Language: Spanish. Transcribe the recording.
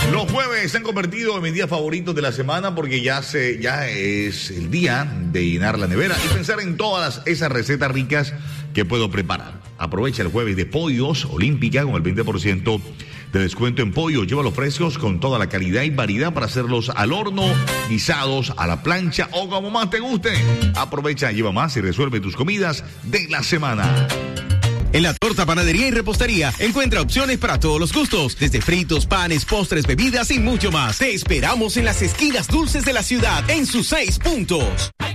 Los jueves se han convertido en mis días favoritos de la semana porque ya es el día de llenar la nevera y pensar en todas esas recetas ricas que puedo preparar. Aprovecha el jueves de Pollos Olímpica con el 20% de descuento en pollo. Lleva los precios con toda la calidad y variedad para hacerlos al horno, guisados, a la plancha o como más te guste. Aprovecha, lleva más y resuelve tus comidas de la semana. En La Torta, Panadería y Repostería encuentra opciones para todos los gustos, desde fritos, panes, postres, bebidas y mucho más. Te esperamos en las esquinas dulces de la ciudad, en sus 6 puntos.